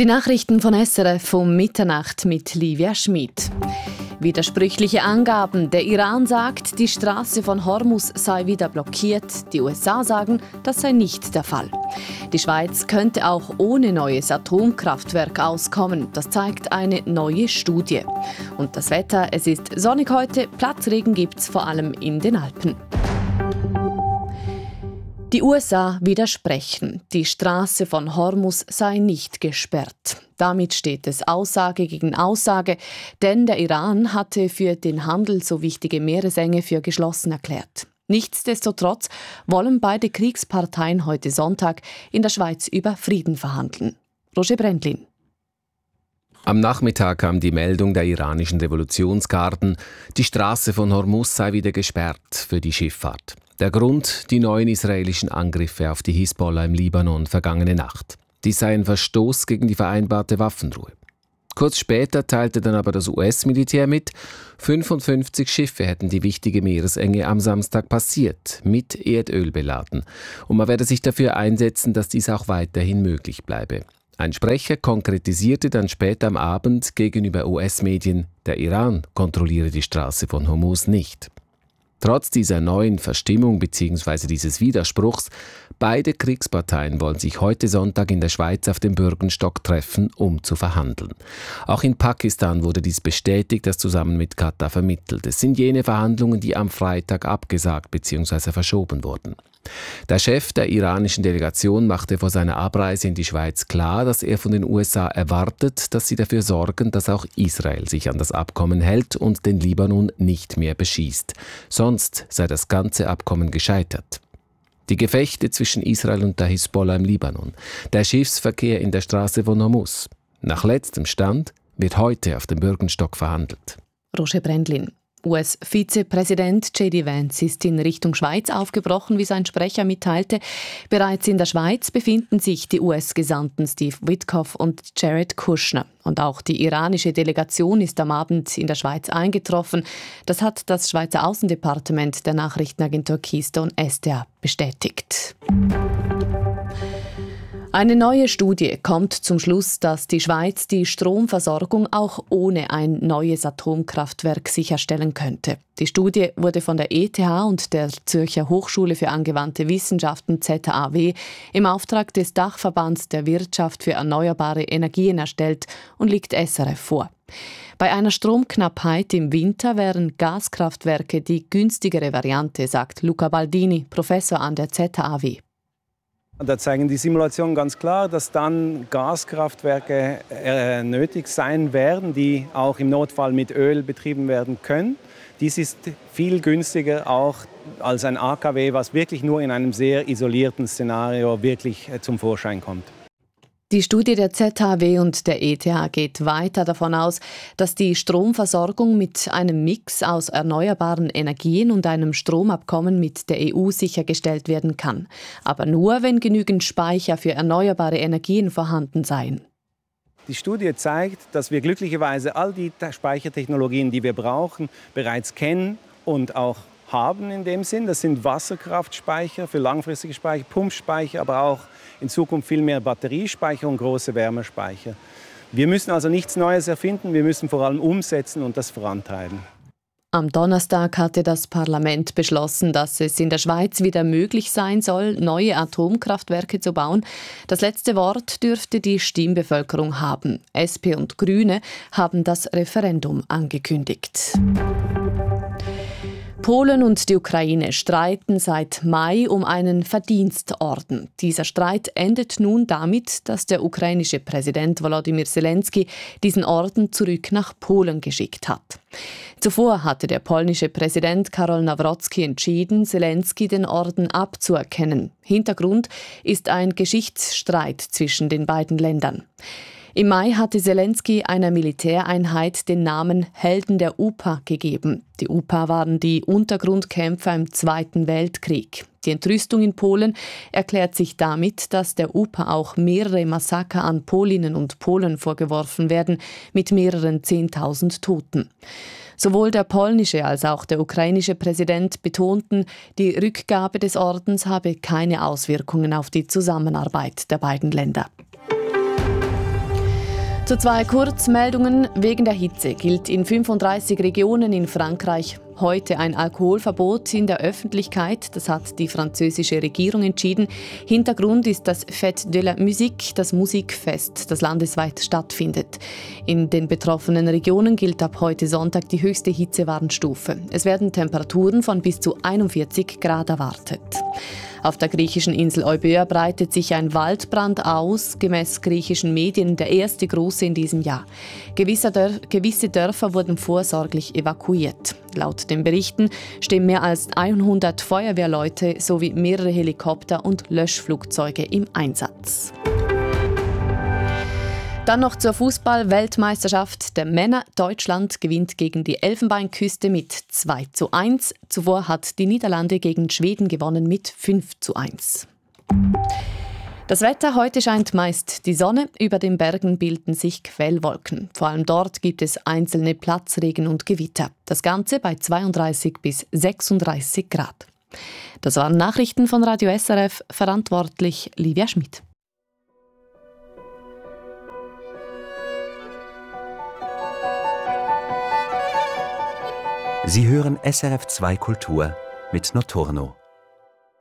Die Nachrichten von SRF um Mitternacht mit Livia Schmid. Widersprüchliche Angaben. Der Iran sagt, die Straße von Hormuz sei wieder blockiert. Die USA sagen, das sei nicht der Fall. Die Schweiz könnte auch ohne neues Atomkraftwerk auskommen. Das zeigt eine neue Studie. Und das Wetter, es ist sonnig heute, Platzregen gibt's vor allem in den Alpen. Die USA widersprechen, die Straße von Hormuz sei nicht gesperrt. Damit steht es Aussage gegen Aussage, denn der Iran hatte für den Handel so wichtige Meeresenge für geschlossen erklärt. Nichtsdestotrotz wollen beide Kriegsparteien heute Sonntag in der Schweiz über Frieden verhandeln. Roger Brendlin. Am Nachmittag kam die Meldung der iranischen Revolutionsgarden, die Straße von Hormuz sei wieder gesperrt für die Schifffahrt. Der Grund, die neuen israelischen Angriffe auf die Hisbollah im Libanon vergangene Nacht. Dies sei ein Verstoß gegen die vereinbarte Waffenruhe. Kurz später teilte dann aber das US-Militär mit, 55 Schiffe hätten die wichtige Meeresenge am Samstag passiert, mit Erdöl beladen. Und man werde sich dafür einsetzen, dass dies auch weiterhin möglich bleibe. Ein Sprecher konkretisierte dann später am Abend gegenüber US-Medien, der Iran kontrolliere die Straße von Hormuz nicht. Trotz dieser neuen Verstimmung bzw. dieses Widerspruchs, beide Kriegsparteien wollen sich heute Sonntag in der Schweiz auf dem Bürgenstock treffen, um zu verhandeln. Auch in Pakistan wurde dies bestätigt, das zusammen mit Katar vermittelt. Es sind jene Verhandlungen, die am Freitag abgesagt bzw. verschoben wurden. Der Chef der iranischen Delegation machte vor seiner Abreise in die Schweiz klar, dass er von den USA erwartet, dass sie dafür sorgen, dass auch Israel sich an das Abkommen hält und den Libanon nicht mehr beschießt. Sonst sei das ganze Abkommen gescheitert. Die Gefechte zwischen Israel und der Hisbollah im Libanon, der Schiffsverkehr in der Straße von Hormuz. Nach letztem Stand wird heute auf dem Bürgenstock verhandelt. Roger Brendlin. US-Vizepräsident J.D. Vance ist in Richtung Schweiz aufgebrochen, wie sein Sprecher mitteilte. Bereits in der Schweiz befinden sich die US-Gesandten Steve Witkoff und Jared Kushner. Und auch die iranische Delegation ist am Abend in der Schweiz eingetroffen. Das hat das Schweizer Außendepartement der Nachrichtenagentur Keystone SDA bestätigt. Eine neue Studie kommt zum Schluss, dass die Schweiz die Stromversorgung auch ohne ein neues Atomkraftwerk sicherstellen könnte. Die Studie wurde von der ETH und der Zürcher Hochschule für angewandte Wissenschaften ZHAW im Auftrag des Dachverbands der Wirtschaft für erneuerbare Energien erstellt und liegt SRF vor. Bei einer Stromknappheit im Winter wären Gaskraftwerke die günstigere Variante, sagt Luca Baldini, Professor an der ZHAW. Da zeigen die Simulationen ganz klar, dass dann Gaskraftwerke nötig sein werden, die auch im Notfall mit Öl betrieben werden können. Dies ist viel günstiger auch als ein AKW, was wirklich nur in einem sehr isolierten Szenario wirklich zum Vorschein kommt. Die Studie der ZHW und der ETH geht weiter davon aus, dass die Stromversorgung mit einem Mix aus erneuerbaren Energien und einem Stromabkommen mit der EU sichergestellt werden kann. Aber nur, wenn genügend Speicher für erneuerbare Energien vorhanden seien. Die Studie zeigt, dass wir glücklicherweise all die Speichertechnologien, die wir brauchen, bereits kennen und auch haben in dem Sinn. Das sind Wasserkraftspeicher für langfristige Speicher, Pumpspeicher, aber auch in Zukunft viel mehr Batteriespeicher und große Wärmespeicher. Wir müssen also nichts Neues erfinden, wir müssen vor allem umsetzen und das vorantreiben. Am Donnerstag hatte das Parlament beschlossen, dass es in der Schweiz wieder möglich sein soll, neue Atomkraftwerke zu bauen. Das letzte Wort dürfte die Stimmbevölkerung haben. SP und Grüne haben das Referendum angekündigt. Polen und die Ukraine streiten seit Mai um einen Verdienstorden. Dieser Streit endet nun damit, dass der ukrainische Präsident Volodymyr Zelensky diesen Orden zurück nach Polen geschickt hat. Zuvor hatte der polnische Präsident Karol Nawrocki entschieden, Zelensky den Orden abzuerkennen. Hintergrund ist ein Geschichtsstreit zwischen den beiden Ländern. Im Mai hatte Zelensky einer Militäreinheit den Namen Helden der UPA gegeben. Die UPA waren die Untergrundkämpfer im Zweiten Weltkrieg. Die Entrüstung in Polen erklärt sich damit, dass der UPA auch mehrere Massaker an Polinnen und Polen vorgeworfen werden, mit mehreren 10.000 Toten. Sowohl der polnische als auch der ukrainische Präsident betonten, die Rückgabe des Ordens habe keine Auswirkungen auf die Zusammenarbeit der beiden Länder. Zu 2 Kurzmeldungen. Wegen der Hitze gilt in 35 Regionen in Frankreich heute ein Alkoholverbot in der Öffentlichkeit. Das hat die französische Regierung entschieden. Hintergrund ist das Fête de la Musique, das Musikfest, das landesweit stattfindet. In den betroffenen Regionen gilt ab heute Sonntag die höchste Hitzewarnstufe. Es werden Temperaturen von bis zu 41 Grad erwartet. Auf der griechischen Insel Euböa breitet sich ein Waldbrand aus, gemäß griechischen Medien der erste große in diesem Jahr. Gewisse Dörfer wurden vorsorglich evakuiert. Laut den Berichten stehen mehr als 100 Feuerwehrleute sowie mehrere Helikopter und Löschflugzeuge im Einsatz. Dann noch zur Fußball-Weltmeisterschaft der Männer. Deutschland gewinnt gegen die Elfenbeinküste mit 2:1. Zuvor hat die Niederlande gegen Schweden gewonnen mit 5:1. Das Wetter: Heute scheint meist die Sonne, über den Bergen bilden sich Quellwolken. Vor allem dort gibt es einzelne Platzregen und Gewitter. Das Ganze bei 32 bis 36 Grad. Das waren Nachrichten von Radio SRF, verantwortlich Livia Schmidt. Sie hören SRF 2 Kultur mit Notorno.